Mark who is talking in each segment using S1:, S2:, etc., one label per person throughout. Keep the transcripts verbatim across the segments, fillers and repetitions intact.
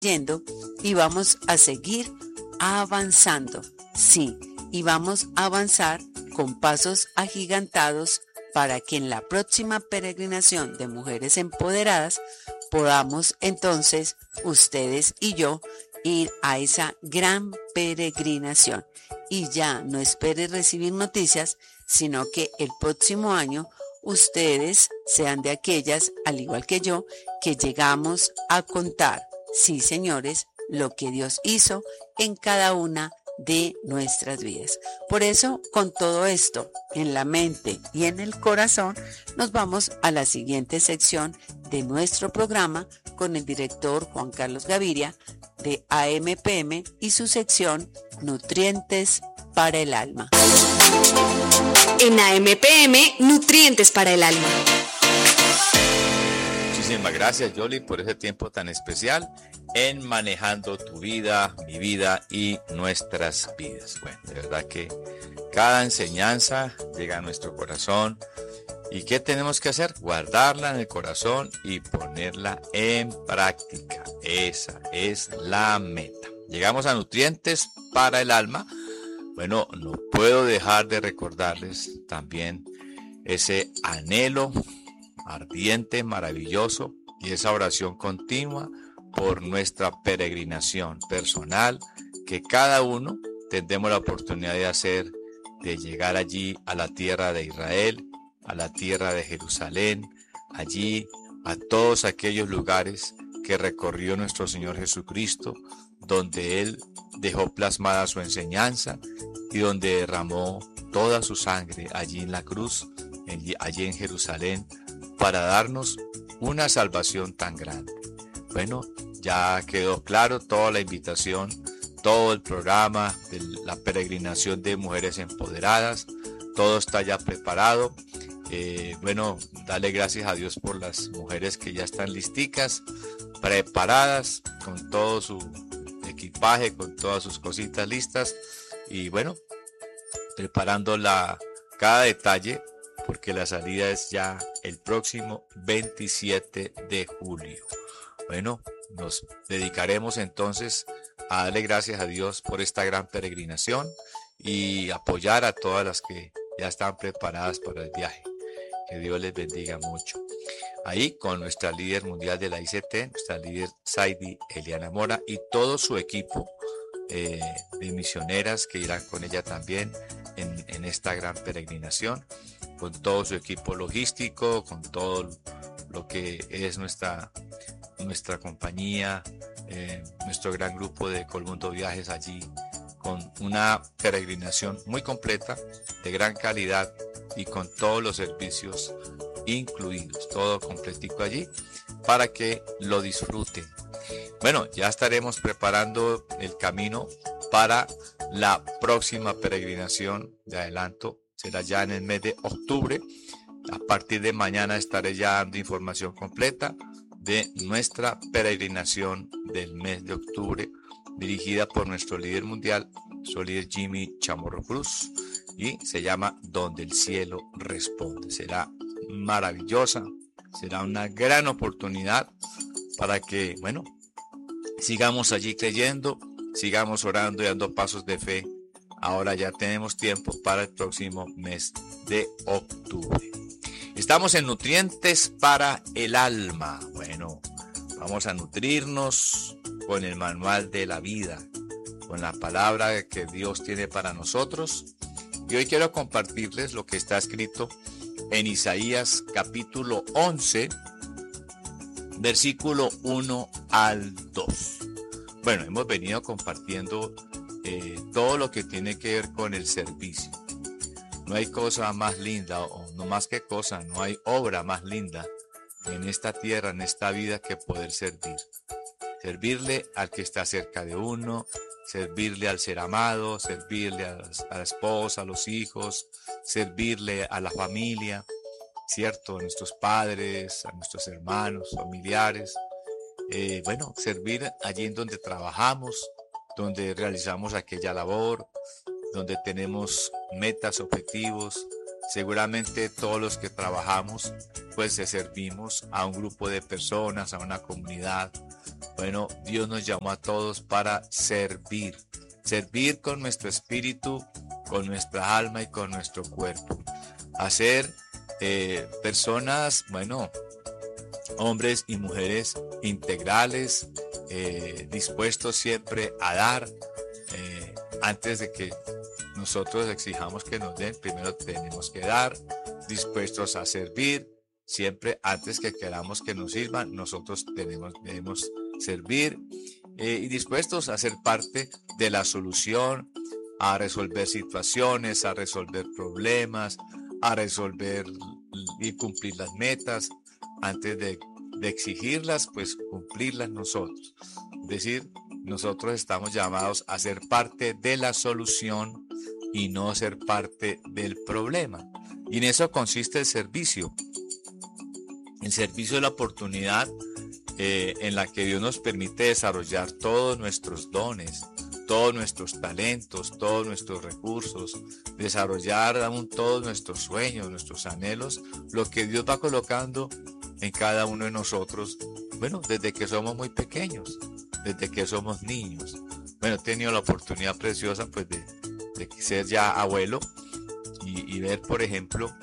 S1: yendo y vamos a seguir avanzando. Sí, y vamos a avanzar con pasos agigantados para que en la próxima peregrinación de Mujeres Empoderadas podamos entonces ustedes y yo ir a esa gran peregrinación. Y ya no espere recibir noticias, sino que el próximo año ustedes sean de aquellas, al igual que yo, que llegamos a contar, sí señores, lo que Dios hizo en cada una de nuestras vidas. Por eso, con todo esto en la mente y en el corazón, nos vamos a la siguiente sección de nuestro programa con el director Juan Carlos Gaviria de A M P M y su sección Nutrientes para el Alma.
S2: En A M P M, Nutrientes para el Alma.
S3: Muchísimas gracias, Yoli, por ese tiempo tan especial en manejando tu vida, mi vida y nuestras vidas. Bueno, de verdad que cada enseñanza llega a nuestro corazón. ¿Y qué tenemos que hacer? Guardarla en el corazón y ponerla en práctica. Esa es la meta. Llegamos a Nutrientes para el Alma. Bueno, no puedo dejar de recordarles también ese anhelo ardiente, maravilloso y esa oración continua por nuestra peregrinación personal que cada uno tendremos la oportunidad de hacer, de llegar allí a la tierra de Israel, a la tierra de Jerusalén, allí a todos aquellos lugares que recorrió nuestro Señor Jesucristo, donde Él dejó plasmada su enseñanza y donde derramó toda su sangre allí en la cruz, allí en Jerusalén, para darnos una salvación tan grande. Bueno, ya quedó claro toda la invitación, todo el programa de la peregrinación de Mujeres Empoderadas, todo está ya preparado. Eh, bueno, dale gracias a Dios por las mujeres que ya están listicas, preparadas, con todo su equipaje, con todas sus cositas listas y bueno, preparando la, cada detalle porque la salida es ya el próximo veintisiete de julio. Bueno, nos dedicaremos entonces a darle gracias a Dios por esta gran peregrinación y apoyar a todas las que ya están preparadas para el viaje. Que Dios les bendiga mucho. Ahí con nuestra líder mundial de la I C T, nuestra líder Saidi Eliana Mora y todo su equipo eh, de misioneras que irán con ella también en, en esta gran peregrinación, con todo su equipo logístico, con todo lo que es nuestra, nuestra compañía, eh, nuestro gran grupo de Colmundo Viajes allí, con una peregrinación muy completa, de gran calidad y con todos los servicios incluidos, todo completico allí para que lo disfruten. Bueno, ya estaremos preparando el camino para la próxima peregrinación de adelanto, será ya en el mes de octubre. A partir de mañana estaré ya dando información completa de nuestra peregrinación del mes de octubre, dirigida por nuestro líder mundial, su líder Jimmy Chamorro Cruz, y se llama Donde el Cielo Responde. Será maravillosa, será una gran oportunidad para que, bueno, sigamos allí creyendo, sigamos orando y dando pasos de fe. Ahora ya tenemos tiempo para el próximo mes de octubre. Estamos en Nutrientes para el Alma. Bueno, vamos a nutrirnos con el manual de la vida, con la palabra que Dios tiene para nosotros. Y hoy quiero compartirles lo que está escrito en Isaías capítulo once, versículo uno al dos. Bueno, hemos venido compartiendo eh, todo lo que tiene que ver con el servicio. No hay cosa más linda, o no más que cosa, no hay obra más linda en esta tierra, en esta vida, que poder servir. Servirle al que está cerca de uno, servirle al ser amado, servirle a la, a la esposa, a los hijos, servirle a la familia, ¿cierto? A nuestros padres, a nuestros hermanos, familiares. Eh, bueno, servir allí en donde trabajamos, donde realizamos aquella labor, donde tenemos metas, objetivos, seguramente todos los que trabajamos, pues le servimos a un grupo de personas, a una comunidad. Bueno, Dios nos llamó a todos para servir, servir con nuestro espíritu, con nuestra alma y con nuestro cuerpo. Hacer eh, personas, bueno, hombres y mujeres integrales, eh, dispuestos siempre a dar. Eh, antes de que nosotros exijamos que nos den, primero tenemos que dar, dispuestos a servir. Siempre antes que queramos que nos sirvan, nosotros tenemos, debemos servir eh, y dispuestos a ser parte de la solución, a resolver situaciones, a resolver problemas, a resolver y cumplir las metas. Antes de, de exigirlas, pues cumplirlas nosotros. Es decir, nosotros estamos llamados a ser parte de la solución y no ser parte del problema. Y en eso consiste el servicio. El servicio es la oportunidad eh, en la que Dios nos permite desarrollar todos nuestros dones, todos nuestros talentos, todos nuestros recursos, desarrollar aún todos nuestros sueños, nuestros anhelos, lo que Dios va colocando en cada uno de nosotros, bueno, desde que somos muy pequeños, desde que somos niños. Bueno, he tenido la oportunidad preciosa pues de, de ser ya abuelo y, y ver, por ejemplo,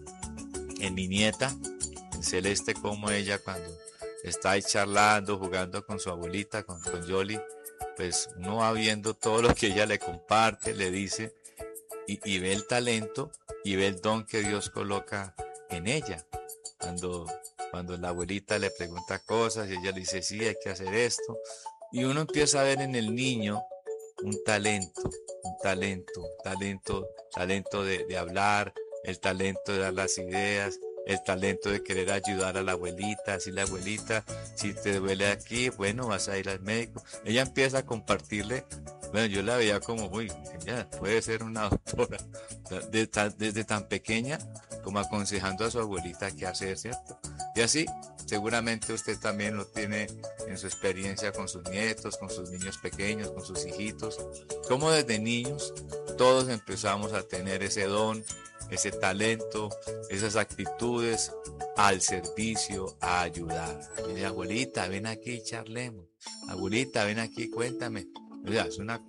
S3: en mi nieta, en Celeste, como ella cuando está ahí charlando, jugando con su abuelita, con, con Yoli, pues uno va viendo todo lo que ella le comparte, le dice, y, y ve el talento y ve el don que Dios coloca en ella. Cuando, cuando la abuelita le pregunta cosas y ella le dice, sí, hay que hacer esto. Y uno empieza a ver en el niño un talento, un talento, talento, talento de, de hablar, el talento de dar las ideas, el talento de querer ayudar a la abuelita, así la abuelita, si te duele aquí, bueno, vas a ir al médico. Ella empieza a compartirle, bueno, yo la veía como, uy, ella puede ser una doctora, desde, desde tan pequeña, como aconsejando a su abuelita qué hacer, ¿cierto? Y así, seguramente usted también lo tiene en su experiencia con sus nietos, con sus niños pequeños, con sus hijitos, como desde niños todos empezamos a tener ese don, ese talento, esas actitudes al servicio, a ayudar. Mire, abuelita, ven aquí, charlemos. Abuelita, ven aquí, cuéntame. O sea, es, una,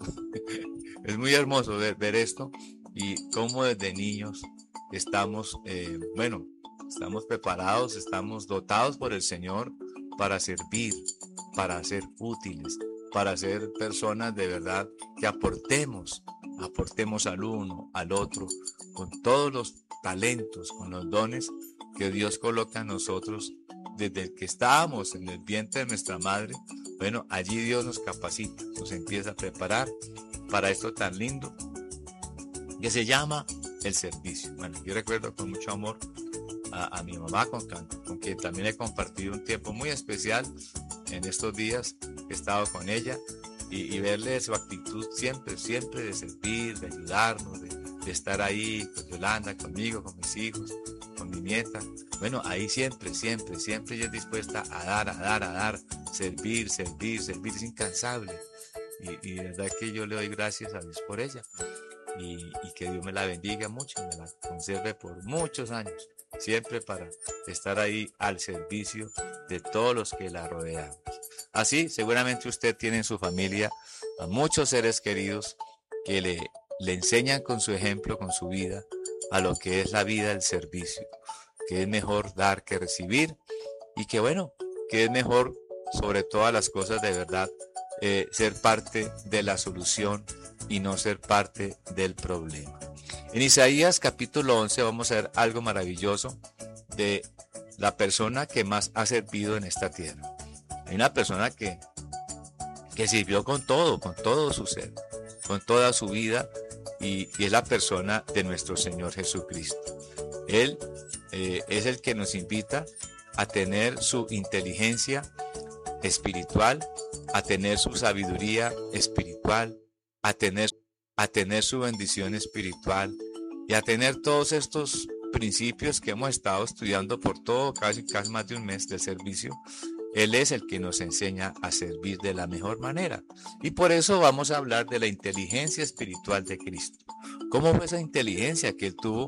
S3: es muy hermoso ver, ver esto y cómo desde niños estamos, eh, bueno, estamos preparados, estamos dotados por el Señor para servir, para ser útiles, para ser personas de verdad que aportemos, aportemos al uno, al otro, con todos los talentos, con los dones que Dios coloca en nosotros desde el que estábamos en el vientre de nuestra madre. Bueno, allí Dios nos capacita, nos empieza a preparar para esto tan lindo que se llama el servicio. Bueno, yo recuerdo con mucho amor a, a mi mamá, con, con quien también he compartido un tiempo muy especial en estos días. He estado con ella y, y verle su actitud siempre, siempre de servir, de ayudarnos, de, de estar ahí con Yolanda, conmigo, con mis hijos, con mi nieta. Bueno, ahí siempre, siempre, siempre ella es dispuesta a dar, a dar, a dar, servir, servir, servir, es incansable. Y, y de verdad que yo le doy gracias a Dios por ella. Y, y que Dios me la bendiga mucho, me la conserve por muchos años, siempre para estar ahí al servicio de todos los que la rodean. Así, seguramente usted tiene en su familia a muchos seres queridos que le, le enseñan con su ejemplo, con su vida, a lo que es la vida del servicio, que es mejor dar que recibir y que bueno, que es mejor sobre todas las cosas de verdad eh, ser parte de la solución y no ser parte del problema. En Isaías capítulo once vamos a ver algo maravilloso de la persona que más ha servido en esta tierra. Hay una persona que, que sirvió con todo, con todo su ser, con toda su vida, y, y es la persona de nuestro Señor Jesucristo. Él eh, es el que nos invita a tener su inteligencia espiritual, a tener su sabiduría espiritual, a tener, a tener su bendición espiritual y a tener todos estos principios que hemos estado estudiando por todo, casi, casi más de un mes de servicio. Él es el que nos enseña a servir de la mejor manera. Y por eso vamos a hablar de la inteligencia espiritual de Cristo. ¿Cómo fue esa inteligencia que Él tuvo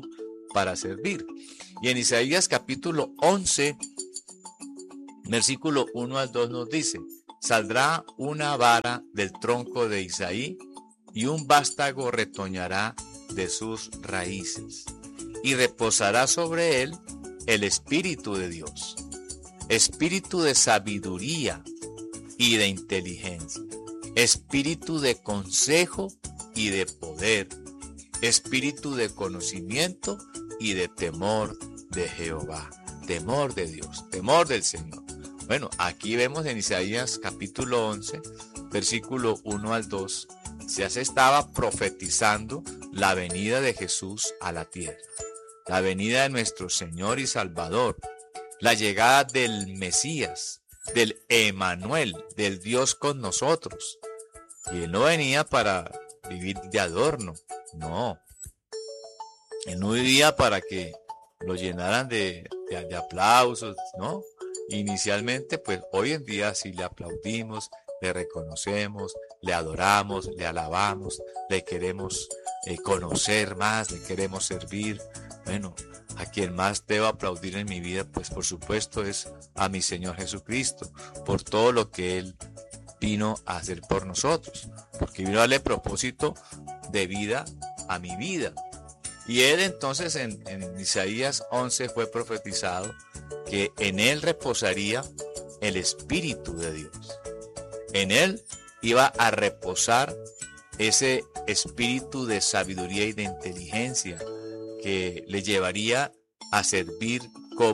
S3: para servir. Y en Isaías capítulo once, versículo uno al dos nos dice: saldrá una vara del tronco de Isaí y un vástago retoñará de sus raíces, y reposará sobre él el Espíritu de Dios, espíritu de sabiduría y de inteligencia, espíritu de consejo y de poder, espíritu de conocimiento y de temor de Jehová, temor de Dios, temor del Señor. Bueno, aquí vemos en Isaías capítulo once, versículo uno al dos, ya se estaba profetizando la venida de Jesús a la tierra, la venida de nuestro Señor y Salvador, la llegada del Mesías, del Emanuel, del Dios con nosotros. Y Él no venía para vivir de adorno, no. Él no vivía para que lo llenaran de, de, de aplausos, ¿no? Inicialmente, pues hoy en día sí le aplaudimos, le reconocemos, le adoramos, le alabamos, le queremos eh, conocer más, le queremos servir. Bueno, a quien más debo aplaudir en mi vida, pues por supuesto es a mi Señor Jesucristo, por todo lo que Él vino a hacer por nosotros, porque vino a darle propósito de vida a mi vida. Y Él entonces en, en Isaías once fue profetizado que en Él reposaría el Espíritu de Dios. En Él iba a reposar ese espíritu de sabiduría y de inteligencia que le llevaría a servir